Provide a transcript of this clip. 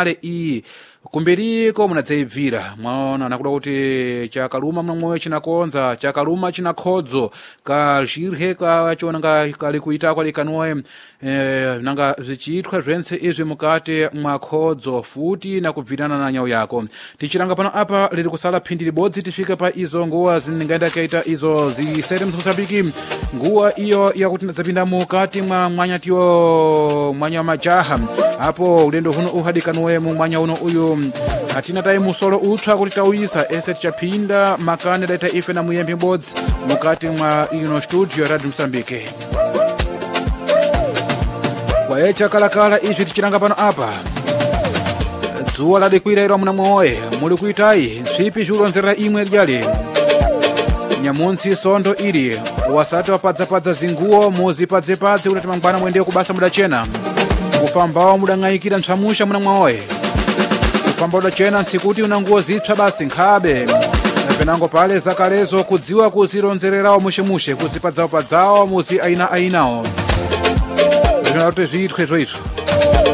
ale iyi kumbiriko munadzayibvira mwaona nakuda kuti chakaluma mnomwe chinakonza chakaluma chinakhodzo kazhirhe kachona kali kuitako likanoe nanga zichitwa zvense izvi mukati mwakhodzo futi nakubvirana na nyau yako tichiranga pano apa liri kusala phindi libodzi tifike pa izo nguwa zingaenda kaita izo zisere msabiki nguwa iyo yakuti ndadzapinda mukati mwa mwanya tiyo mwanya majaha apo ulendo huno uhadikanoe mu mwanya uno uyu hatina tayi musolo utswa kuti tauyisa ese tichapinda makane daita ife na muyembe m'bodzi mukati mwa ino studio Radio Msambike kwaecha kalakala izvi tichiranga pano apa dzuwa ladikwirayirwa muna mwoye muli kuitayi nsvipi zviuronzerera imwe lyali nyamunsi sondo ili wasati wapadzapadza zinguwo muzipadzepadze kuti mangwana muendeye kubasa mudachena kufambawo mudang'ayikira ntsamusha muna mwaoye kufamba udachena nsikuti una nguwo zipsa basi nkhabe penango pale zakalezo kudziwa kuzironzererawo mushemushe kuzipadzawo muzi aina-ainawo zvinoti zviitwe zvoizvo